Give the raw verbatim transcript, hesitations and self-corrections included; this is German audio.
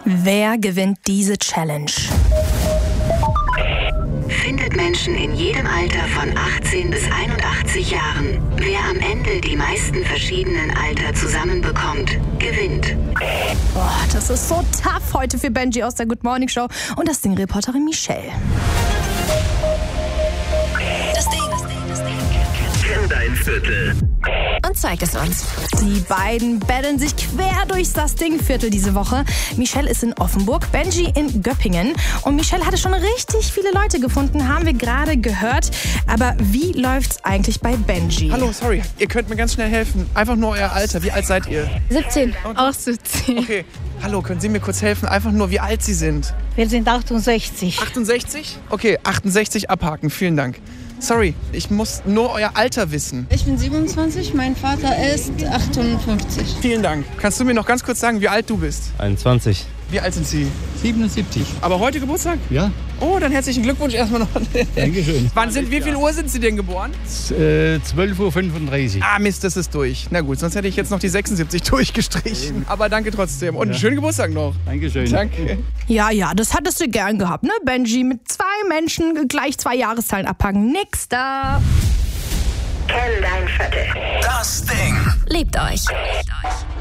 Wer gewinnt diese Challenge? Findet Menschen in jedem Alter von achtzehn bis einundachtzig Jahren. Wer am Ende die meisten verschiedenen Alter zusammenbekommt, gewinnt. Boah, das ist so tough heute für Benji aus der Good Morning Show und das Ding-Reporterin Michelle. Das Ding. Das Ding. Kenn dein Viertel. Und zeig es uns. Die beiden betteln sich quer durchs das Ding-Viertel diese Woche. Michelle ist in Offenburg, Benji in Göppingen. Und Michelle hatte schon richtig viele Leute gefunden, haben wir gerade gehört. Aber wie läuft's eigentlich bei Benji? Hallo, sorry. Ihr könnt mir ganz schnell helfen. Einfach nur euer Alter. Wie alt seid ihr? siebzehn. Auch siebzehn. Okay. Hallo, können Sie mir kurz helfen? Einfach nur, wie alt Sie sind. Wir sind achtundsechzig. achtundsechzig? Okay, achtundsechzig abhaken. Vielen Dank. Sorry, ich muss nur euer Alter wissen. Ich bin siebenundzwanzig, mein Vater ist achtundfünfzig. Vielen Dank. Kannst du mir noch ganz kurz sagen, wie alt du bist? einundzwanzig. Wie alt sind Sie? siebenundsiebzig. Aber heute Geburtstag? Ja, Oh, dann herzlichen Glückwunsch erstmal noch. Dankeschön. Wann sind, wie viel Uhr sind Sie denn geboren? Äh, zwölf Uhr fünfunddreißig. Ah, Mist, das ist durch. Na gut, sonst hätte ich jetzt noch die sechsundsiebzig durchgestrichen. Aber danke trotzdem. Und einen Ja. schönen Geburtstag noch. Dankeschön. Danke. Ja, ja, das hattest du gern gehabt, ne, Benji? Mit zwei Menschen gleich zwei Jahreszahlen abpacken. Nix da. Kenn dein Viertel. Das Ding. Liebt euch.